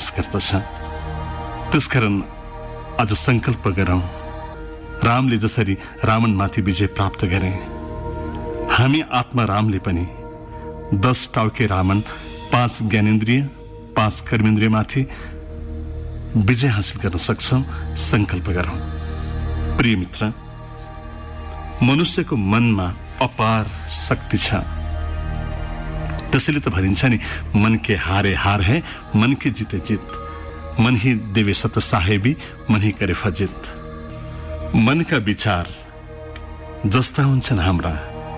प्रयास गर्दछ। त्यसकारण आज संकल्प गरौं, रामले जसरी रावणमाथि विजय प्राप्त गरे, हामी आत्मा रामले पनि 10 टाउके रावण, 5 ज्ञानेन्द्रिय, 5 कर्मेन्द्रियमाथि विजय हासिल गर्न सक्छौं। संकल्प गरौं। प्रिय मित्र, मनुष्यको मनमा अपार शक्ति छ। त्यसैले त भनिन्छ नि, मन के हारे हार है, मन के जीते जीत। मन ही देवे सत साहेबी, मन ही करे फजित। मनका विचार जस्ता हुन्छन् हाम्रा,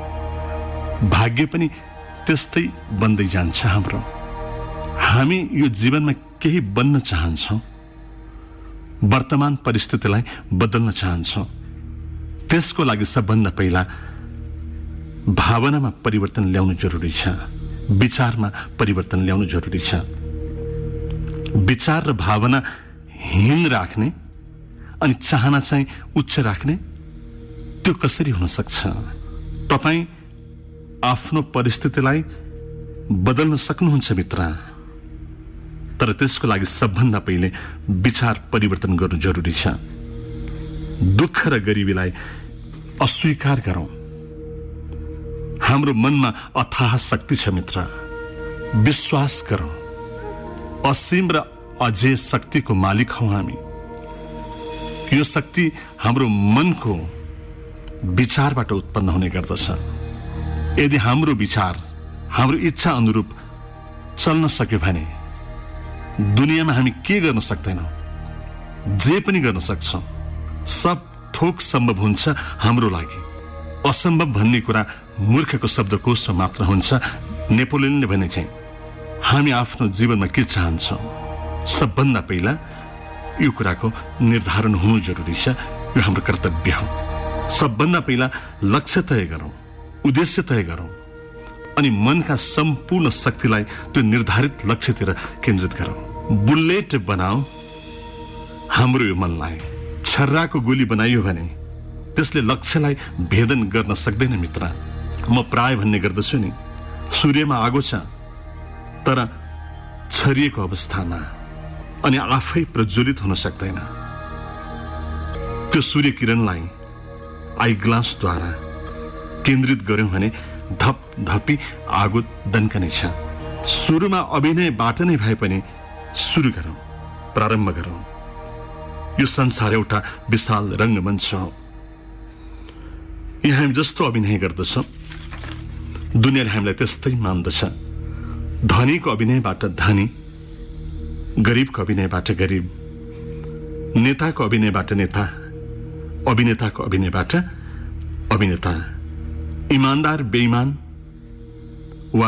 भाग्य पनि त्यस्तै बन्दै जान्छ हाम्रो। हामी यो जीवनमा केही बन्न चाहन्छौं, वर्तमान परिस्थितिलाई बदल्न चाहन्छौं। त्यसको लागि सबभन्दा पहिला भावनामा परिवर्तन ल्याउनु जरुरी छ, विचारमा परिवर्तन ल्याउनु जरुरी छ। विचार र भावना हीन राख्ने अनि चाहना चाहिँ उच्च राख्ने, त्यो कसरी हुन सक्छ? तपाई आफ्नो परिस्थितिलाई बदल्न सक्नुहुन्छ मित्र, तर त्यसको लागि सबभन्दा पहिले विचार परिवर्तन गर्नु जरुरी छ। दुःख र गरिबीलाई अस्वीकार गरौं। हाम्रो मनमा अथाह शक्ति छ मित्र, विश्वास गरौं। असीम र अजेय शक्तिको मालिक हौं हामी। यो शक्ति हाम्रो मनको विचारबाट उत्पन्न हुने गर्दछ। यदि हाम्रो विचार हाम्रो इच्छा अनुरूप चल्न सक्यो भने दुनियाँमा हामी के गर्न सक्दैनौं? जे पनि गर्न सक्छौं। सब थोक सम्भव हुन्छ हाम्रो लागि। असम्भव भन्ने कुरा मूर्खको शब्दकोशमा मात्र हुन्छ। नेपोलियनले भने चाहिँ हामी आफ्नो जीवनमा के चाहन्छौं, सबभन्दा पहिला यो कुराको निर्धारण हुनु जरुरी छ। यो हाम्रो कर्तव्य हो। सबभन्दा पहिला लक्ष्य तय गरौं, उद्देश्य तय गरौं अनि मनका सम्पूर्ण शक्तिलाई त्यो निर्धारित लक्ष्यतिर केन्द्रित गरौं। बुलेट बनाऊ हाम्रो यो मनलाई। छर्राको गोली बनाइयो भने त्यसले लक्ष्यलाई भेदन गर्न सक्दैन मित्र। म प्राय भन्ने गर्दछु नि, सूर्यमा आगो छ तर छरिएको अवस्थामा अनि आफै प्रज्वलित हुन सक्दैन। त्यो सूर्य किरणलाई आई ग्लासद्वारा केन्द्रित गर्यौं भने धप धपी आगो दन्कने छ। सुरुमा अभिनयबाट नै भए पनि सुरु गरौं, प्रारम्भ गरौं। यो संसार एउटा विशाल रंगमञ्च हो। यहाँ हामी जस्तो अभिनय गर्दछौं, दुनियाँले हामीलाई त्यस्तै मान्दछ। धनीको अभिनयबाट धनी, गरीबको अभिनयबाट गरीब, नेताको अभिनयबाट नेता, अभिनेताको अभिनयबाट अभिनेता, इमानदार बेईमान वा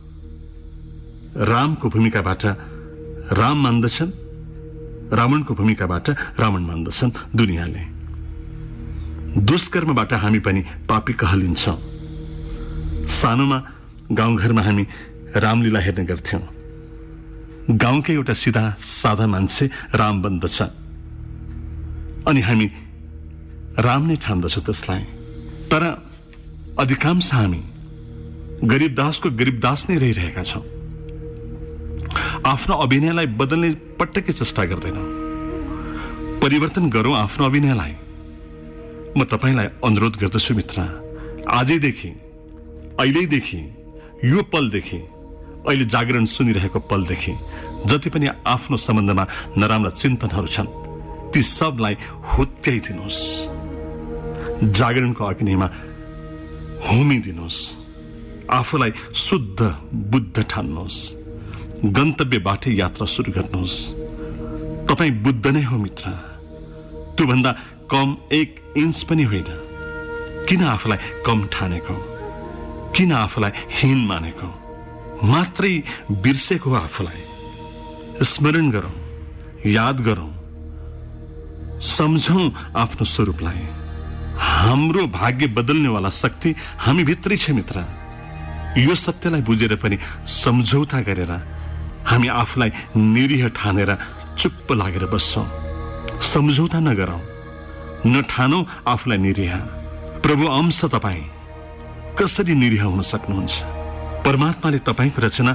रामको भूमिकाबाट राम मान्दछन्, रावणको भूमिकाबाट रावण मान्दछन् दुनियाँले। दुष्कर्मबाट हामी पनि पापी कहलिन्छौं। सानोमा गाउँघरमा हामी रामलीला हेर्ने गर्थ्यौं। गाउँकै एउटा सिधा साधा मान्छे राम बन्दछ अनि हामी राम नै ठान्दछौं त्यसलाई। तर अधिकांश हामी गरीबदासको गरीबदास नै रहिरहेका छौं। आफ्नो अभिनयलाई बदल्ने पटक्कै चेष्टा गर्दैनौं। परिवर्तन गरौं आफ्नो अभिनयलाई। म तपाईलाई अनुरोध गर्दछु मित्र, आजैदेखि, अहिलेदेखि, यो पलदेखि, अहिले जागरण सुनिरहेको पलदेखि जति पनि आफ्नो सम्बन्धमा नराम्रा चिन्तनहरू छन् ती सबलाई हुत्याइदिनुहोस्। जागरणको अग्निमा होमिदिनुहोस्। आफूलाई शुद्ध बुद्ध ठान्नुहोस्। गन्तव्यबाटै यात्रा सुरु गर्नुहोस्। तपाई बुद्ध नै हो मित्र। त्योभन्दा कम 1 इन्च पनि होइन। किन आफूलाई कम ठानेको? किन आफूलाई हीन मानेको? मात्रै बिर्सेको हो आफूलाई। स्मरण गरौं, याद गरौं, सम्झौं आफ्नो स्वरूपलाई। हाम्रो भाग्य बदल्नेवाला शक्ति हामी भित्रै छ मित्र। यो सत्यलाई बुझेर पनि सम्झौता गरेर हामी आफूलाई निरीह ठानेर चुप्प लागेर बस्छौं। सम्झौता नगरौं, नठानौं आफूलाई निरीह। प्रभु अंश तपाई कसरी निरीह हुन सक्नुहुन्छ? परमात्माले तपाईको रचना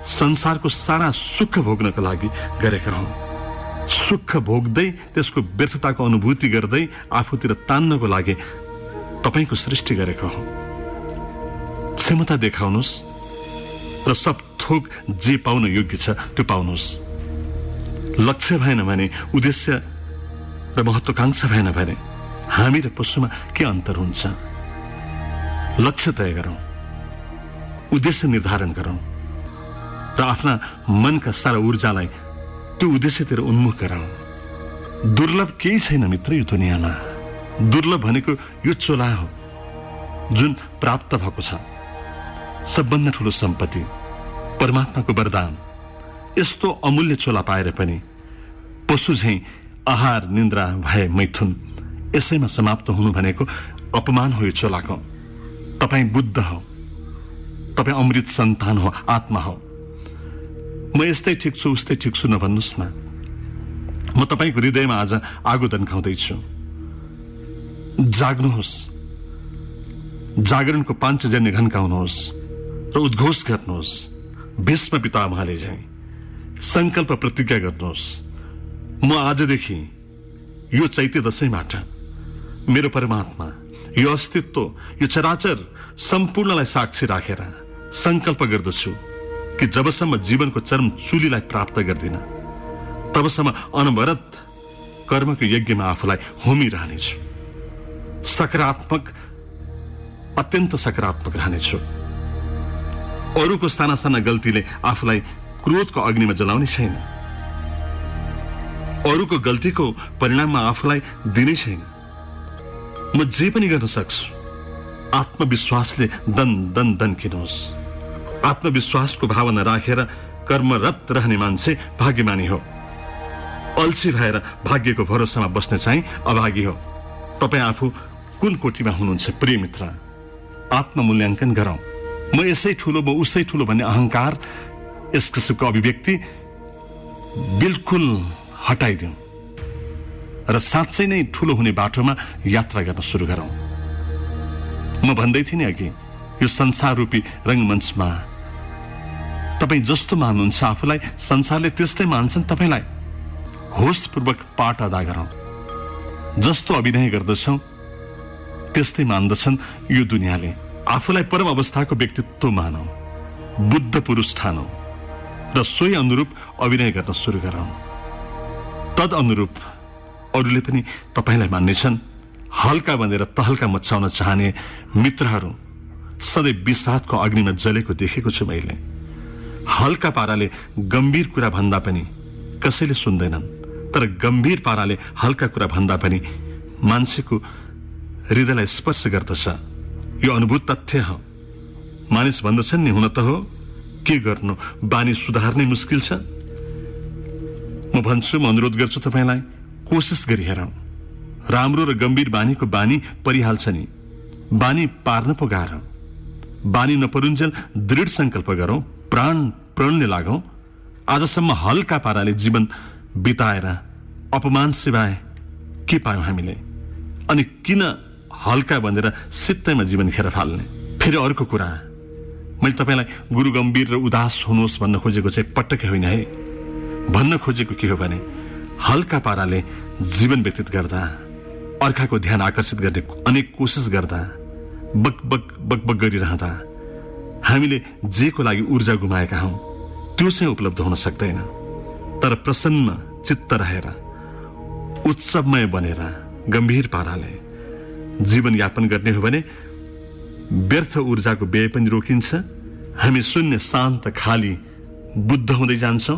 संसारको सारा सुख भोग्नको लागि गरेका हौं। सुख भोग्दै त्यसको व्यर्थताको अनुभूति गर्दै आफूतिर तान्नको लागि तपाईको सृष्टि गरेको हौं। क्षमता देखाउनुस् र सब थोक जे पाउन योग्य छ त्यो पाउनुस्। लक्ष्य भएन भने, उद्देश्य र महत्वाकांक्षा भएन भने हामी र पशुमा के अन्तर हुन्छ? लक्ष्य तय गरौं, उद्देश्य निर्धारण गरौं र आफ्ना मनका सारा ऊर्जालाई त्यो उद्देश्यतिर उन्मुख गराउँ। दुर्लभ केही छैन मित्र यो दुनियाँमा। दुर्लभ भनेको यो चोला हो जुन प्राप्त भएको छ। सबभन्दा ठूलो सम्पत्ति परमात्माको वरदान। यस्तो अमूल्य चोला पाएर पनि पशु झैं आहार निन्द्रा भए मैथुन यसैमा समाप्त हुनु भनेको अपमान हो यो चोलाको। तपाई बुद्ध हो, तपाई अमृत सन्तान हो, आत्मा हो। म यस्तै ठिक छु उस्तै ठिक छु नभन्नुस् न। म तपाईको हृदयमा आज आगो दन्काउँदैछु। जाग्नुहोस्, जागरणको पाञ्चजन्य घन्काउनुहोस् र उद्घोष गर्नुहोस्। भीष्म पितामहले झैं संकल्प प्रतिज्ञा गर्नुहोस्, म आजदेखि यो चैत्य दशैँबाट मेरो परमात्मा, यो अस्तित्व, यो चराचर सम्पूर्णलाई साक्षी राखेर संकल्प गर्दछु कि जबसम्म जीवनको चरम चुलीलाई प्राप्त गर्दिन तबसम्म अनवरत कर्मको यज्ञमा आफूलाई होमिरहनेछु। सकारात्मक, अत्यन्त सकारात्मक रहनेछु। अरूको साना साना गल्तीले आफूलाई क्रोधको अग्निमा जलाउने छैन। अरूको गल्तीको परिणाममा आफूलाई दिने छैन। म जे पनि गर्न सक्छु। आत्मविश्वासले दन दन दन्किनुहोस्। आत्मविश्वासको भावना राखेर कर्मरत रहने मान्छे भाग्यमानी हो। अल्छी भएर भाग्यको भरोसामा बस्ने चाहिँ अभागी हो। तपाईँ आफू कुन कोटीमा हुनुहुन्छ प्रिय मित्र? आत्ममूल्याङ्कन गरौँ। म यसै ठूलो, म उसै ठूलो भन्ने अहंकार, यस किसिमको अभिव्यक्ति बिल्कुल हटाइदिउँ र साँच्चै नै ठूलो हुने बाटोमा यात्रा गर्न सुरु गरौँ। म भन्दै थिएँ नि अघि, यो संसार रूपी रंगमञ्चमा तपाईँ जस्तो मान्नुहुन्छ आफूलाई, संसारले त्यस्तै मान्छन् तपाईलाई। होशपूर्वक पाठ अदा गरौँ। जस्तो अभिनय गर्दछौं त्यस्तै मान्दछन् यो दुनियाँले। आफूलाई परम अवस्थाको व्यक्तित्व मानौ, बुद्ध पुरुष ठानौ र सोही अनुरूप अभिनय गर्न सुरु गरौँ। तद अनुरूप अरूले पनि तपाईलाई मान्नेछन्। हल्का बनेर तहल्का मचाउन चाहने मित्रहरू सधैँ विषादको अग्निमा जलेको देखेको छु मैले। हल्का पाराले गम्भीर कुरा भन्दा पनि कसैले सुन्दैनन्, तर गम्भीर पाराले हल्का कुरा भन्दा पनि मान्छेको हृदयलाई स्पर्श गर्दछ। यो अनुभूत तथ्य हो। मानिस भन्दछन् नि, हुन त हो, के गर्नु, बानी सुधार्नै मुस्किल छ। म भन्छु, म अनुरोध गर्छु तपाईलाई, कोसिस गरी हेरौं। राम्रो र गम्भीर बानीको बानी परिहाल्छ नि। बानी पार्न पो गाह्रो। बानी नपरुन्जेल दृढ संकल्प गरौं, प्रणले लागौं। आजसम्म हल्का पाराले जीवन बिताएर अपमान सिवाय के पायौं हामीले? अनि किन हल्का बनेर सित्तैमा जीवन खेर फाल्ने? फेरि अर्को कुरा, मैले तपाईलाई गुरु गम्भीर र उदास हुनुहोस् भन्न खोजेको चाहिँ पटक्कै होइन है। भन्न खोजेको के हो भने, हल्का पाराले जीवन व्यतीत गर्दा, अर्काको ध्यान आकर्षित गर्ने अनेक कोसिस गर्दा, बक गरिरहँदा हामीले जेको लागि ऊर्जा गुमाएका हौं त्यो चाहिँ उपलब्ध हुन सक्दैन। तर प्रसन्न चित्त रहेर, उत्सवमय बनेर, गम्भीर पाराले जीवन यापन गर्ने हो भने व्यर्थ ऊर्जाको व्यय पनि रोकिन्छ। हामी शून्य, शान्त, खाली, बुद्ध हुँदै जान्छौं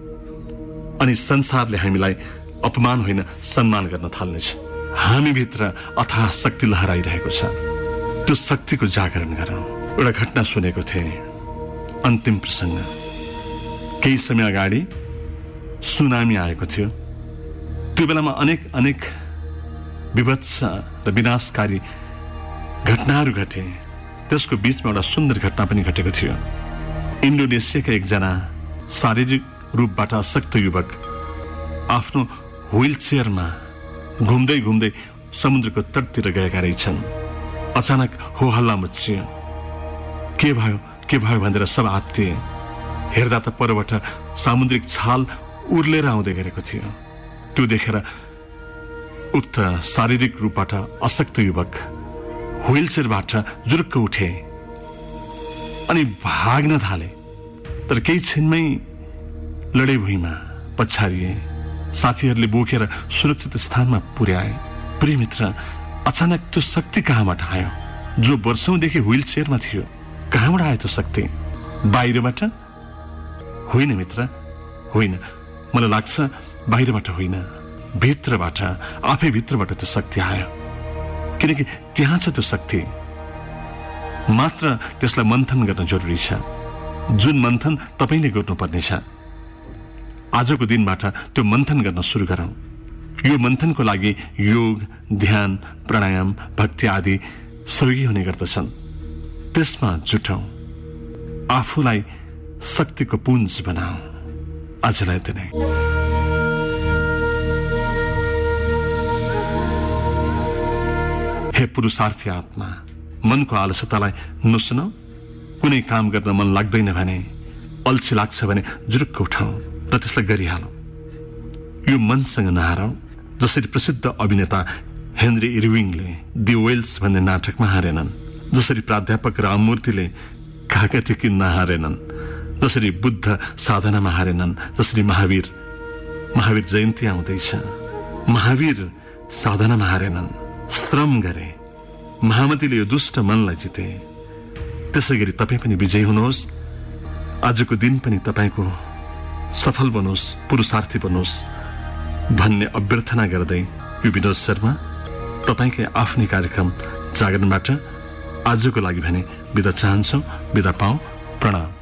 अनि संसारले हामीलाई अपमान होइन सम्मान गर्न थाल्नेछ। हामीभित्र अथाह शक्ति लहराइरहेको छ। त्यो शक्तिको जागरण गरौँ। एउटा घटना सुनेको थिएँ, अन्तिम प्रसंग। केही समय अगाडि सुनामी आएको थियो। त्यो बेलामा अनेक विभत्स र विनाशकारी घटनाहरू घटे। त्यसको बीचमा एउटा सुन्दर घटना पनि घटेको थियो। इन्डोनेसियाका एकजना शारीरिक रूपबाट अशक्त युवक आफ्नो व्हील चेयरमा घुम्दै घुम्दै समुद्रको तटतिर गएका रहेछन्। अचानक हो हल्ला मचियो। के भयो भनेर सब आत्तिए। हेर्दा त परबाट सामुद्रिक छाल उर्लेर आउँदै गरेको थियो। त्यो देखेर उक्त शारीरिक रूपबाट अशक्त युवक व्हील चेयरबाट जुरुक्क उठे अनि भाग्न थाले। तर केही छिनमै लडाई भुइँमा पछारिए। साथीहरूले बोकेर सुरक्षित स्थानमा पुर्याए। प्रिय मित्र, अचानक त्यो शक्ति कहाँबाट आयो? जो वर्षौंदेखि व्हील चेयरमा थियो, कहाँबाट आयो त्यो शक्ति? बाहिरबाट होइन मित्र, होइन। मलाई लाग्छ बाहिरबाट होइन, भित्रबाट, आफै भित्रबाट त्यो शक्ति आयो। किनकि त्यहाँ छ त्यो शक्ति, मात्र त्यसलाई मन्थन गर्न जरुरी छ। जुन मन्थन तपाईले गर्नुपर्नेछ। आजको दिनबाट त्यो मन्थन गर्न सुरु गरौं। यो मन्थनको लागि योग, ध्यान, प्राणायाम, भक्ति आदि सहयोगी हुने गर्दछन्। त्यसमा जुटौं, आफूलाई शक्तिको पुञ्ज बनाऊ। आजलाई त नै हे पुरुषार्थी आत्मा, मनको आलस्यतालाई नसुनाऊ। कुनै काम गर्न मन लाग्दैन भने, अल्छी लाग्छ भने जुरुक्क उठाऊ र त्यसलाई गरिहालौ। यो मनसँग नहारौ। जसरी प्रसिद्ध अभिनेता हेनरी इर्विङले दि वेल्स भन्ने नाटकमा हारेनन्, जसरी प्राध्यापक राममूर्तिले कागती किन्न हारेनन्, जसरी बुद्ध साधनामा हारेनन्, जसरी महावीर जयन्ती आउँदैछ, महावीर साधनामा हारेनन्, श्रम गरे, महामतीले यो दुष्ट मनलाई जिते। त्यसै गरी तपाई पनि विजयी हुनुहोस्। आजको दिन पनि तपाईको सफल बनोस्, पुरुषार्थी बनोस् भन्ने अभ्यर्थना गर्दै यो विनोद शर्मा तपाईकै आफ्नै कार्यक्रम जागरणबाट आजको लागि भने बिदा चाहन्छौ। बिदा पाऊ। प्रणाम।